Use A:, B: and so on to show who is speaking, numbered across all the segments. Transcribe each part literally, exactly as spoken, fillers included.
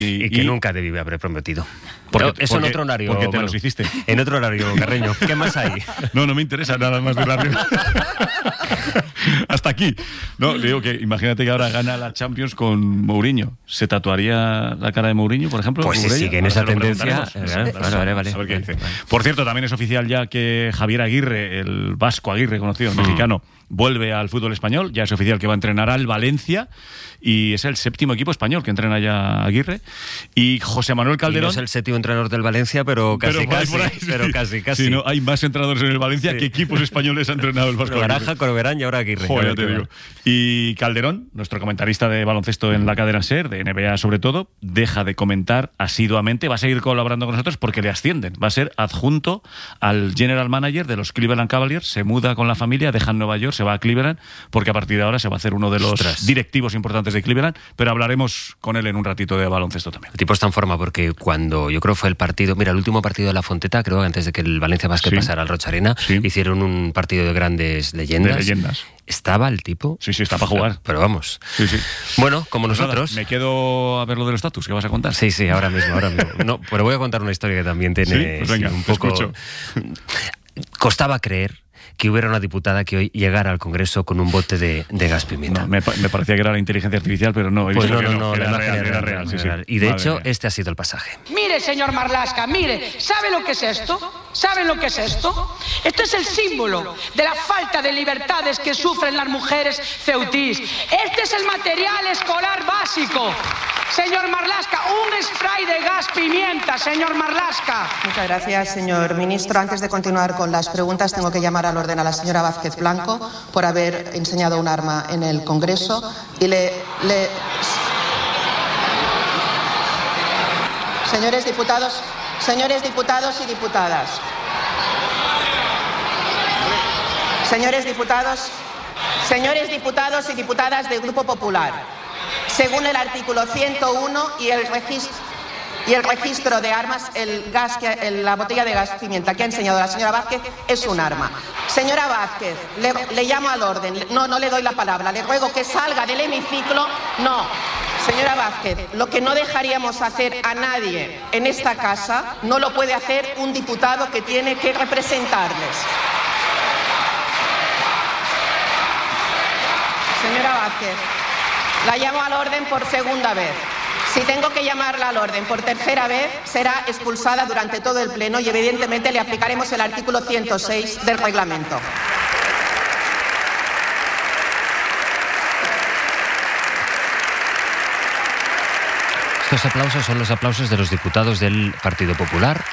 A: Y, y que y... nunca debí haber prometido.
B: Porque,
A: Eso
B: porque,
A: en otro horario.
B: Porque te
A: bueno,
B: los hiciste.
A: En otro horario, Carreño. ¿Qué más hay?
B: No, no me interesa nada más de la Rioja. Hasta aquí. No, le digo que imagínate que ahora gana la Champions con Mourinho. ¿Se tatuaría la cara de Mourinho, por ejemplo?
A: Pues si sigue en esa tendencia.
B: Vale, vale, vale. A ver qué dice. Por cierto, también es oficial ya que Javier Aguirre, el vasco Aguirre conocido, el mexicano, mm. vuelve al fútbol español. Ya es oficial que va a entrenar al Valencia. Y es el séptimo equipo español que entrena ya Aguirre. Y José Manuel Calderón...
A: Y no es el séptimo entrenador del Valencia, pero casi,
B: pero
A: casi.
B: Ahí,
A: pero
B: sí.
A: casi, casi.
B: Sí, no, hay más entrenadores en el Valencia sí. que equipos españoles ha entrenado el Vasco.
A: Baraja, Corberán y ahora Aguirre.
B: Joder, te digo. Y Calderón, nuestro comentarista de baloncesto en la cadena SER, de N B A sobre todo, deja de comentar asiduamente, va a seguir colaborando con nosotros porque le ascienden. Va a ser adjunto al general manager de los Cleveland Cavaliers, se muda con la familia, deja en Nueva York, se va a Cleveland, porque a partir de ahora se va a hacer uno de los Ostras. directivos importantes de Cleveland, pero hablaremos con él en un ratito de baloncesto también.
A: El tipo está en forma porque cuando yo creo fue el partido, mira, el último partido de la Fonteta, creo que antes de que el Valencia Basket sí. pasara al Rocha Arena, sí. hicieron un partido de grandes leyendas.
B: De leyendas.
A: ¿Estaba el tipo?
B: Sí, sí, está para jugar.
A: Pero vamos.
B: Sí, sí.
A: Bueno, como
B: pues
A: nosotros.
B: Nada, me quedo a ver lo del estatus, ¿qué vas a contar?
A: Sí, sí, ahora mismo, ahora mismo. No, pero voy a contar una historia que también tiene
B: ¿Sí? Pues venga,
A: sí, un poco...
B: escucho.
A: Costaba creer que hubiera una diputada que hoy llegara al Congreso con un bote de, de gas pimienta.
B: No, me, me parecía que era la inteligencia artificial, pero no. He
A: pues
B: visto
A: no,
B: que
A: no, no,
B: era
A: la
B: real,
A: era
B: era
A: real,
B: real, sí, sí.
A: Y de
B: Madre
A: hecho,
B: mía.
A: este ha sido el pasaje.
C: Mire, señor Marlaska, mire, ¿sabe lo que es esto? ¿Saben lo que es esto? Esto es el símbolo de la falta de libertades que sufren las mujeres ceutís. Este es el material escolar básico. Señor Marlaska, un spray de gas pimienta, señor Marlaska.
D: Muchas gracias, señor ministro. Antes de continuar con las preguntas, tengo que llamar al orden a la señora Vázquez Blanco por haber enseñado un arma en el Congreso y le... le... Señores diputados, señores diputados y diputadas. Señores diputados, señores diputados y diputadas del Grupo Popular. Según el artículo ciento uno y el registro, y el registro de armas, el gas que, el, la botella de gas pimienta que ha enseñado la señora Vázquez es un arma. Señora Vázquez, le, le llamo al orden. No, no le doy la palabra. Le ruego que salga del hemiciclo. No. Señora Vázquez, lo que no dejaríamos hacer a nadie en esta casa, no lo puede hacer un diputado que tiene que representarles. Señora Vázquez, la llamo al orden por segunda vez. Si tengo que llamarla al orden por tercera vez, será expulsada durante todo el pleno y evidentemente le aplicaremos el artículo ciento seis del reglamento.
A: Estos aplausos son los aplausos de los diputados del Partido Popular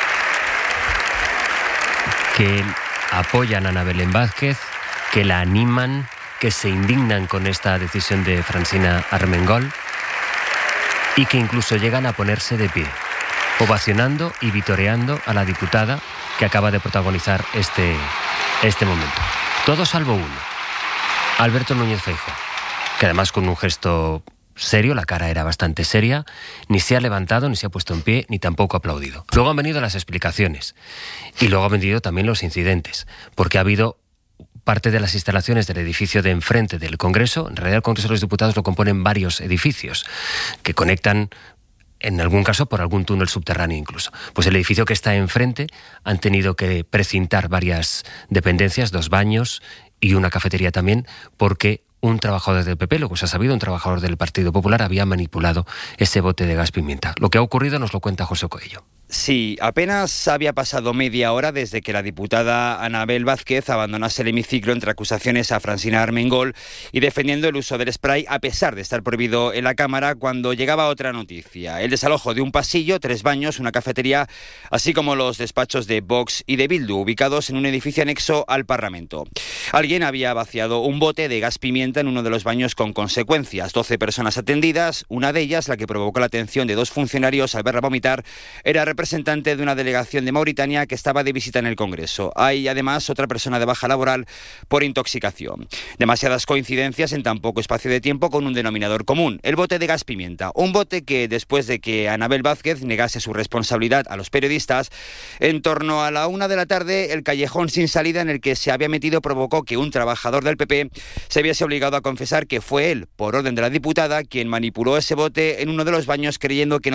A: que apoyan a Ana Belén Vázquez, que la animan, que se indignan con esta decisión de Francina Armengol y que incluso llegan a ponerse de pie, ovacionando y vitoreando a la diputada que acaba de protagonizar este, este momento. Todo salvo uno, Alberto Núñez Feijóo, que además con un gesto serio, la cara era bastante seria, ni se ha levantado, ni se ha puesto en pie, ni tampoco ha aplaudido. Luego han venido las explicaciones y luego han venido también los incidentes, porque ha habido parte de las instalaciones del edificio de enfrente del Congreso. En realidad el Congreso de los Diputados lo componen varios edificios que conectan, en algún caso, por algún túnel subterráneo incluso. Pues el edificio que está enfrente han tenido que precintar varias dependencias, dos baños y una cafetería también, porque un trabajador del P P, lo que se ha sabido, un trabajador del Partido Popular había manipulado ese bote de gas pimienta. Lo que ha ocurrido nos lo cuenta José Coello.
E: Sí, apenas había pasado media hora desde que la diputada Anabel Vázquez abandonase el hemiciclo entre acusaciones a Francina Armengol y defendiendo el uso del spray a pesar de estar prohibido en la Cámara, cuando llegaba otra noticia: el desalojo de un pasillo, tres baños, una cafetería, así como los despachos de Vox y de Bildu, ubicados en un edificio anexo al Parlamento. Alguien había vaciado un bote de gas pimienta en uno de los baños con consecuencias. doce personas atendidas, una de ellas, la que provocó la atención de dos funcionarios al verla vomitar, era representante de una delegación de Mauritania que estaba de visita en el Congreso. Hay además otra persona de baja laboral por intoxicación. Demasiadas coincidencias en tan poco espacio de tiempo con un denominador común, el bote de gas pimienta. Un bote que, después de que Anabel Vázquez negase su responsabilidad a los periodistas, en torno a la una de la tarde, el callejón sin salida en el que se había metido provocó que un trabajador del P P se viese obligado a confesar que fue él, por orden de la diputada, quien manipuló ese bote en uno de los baños creyendo que no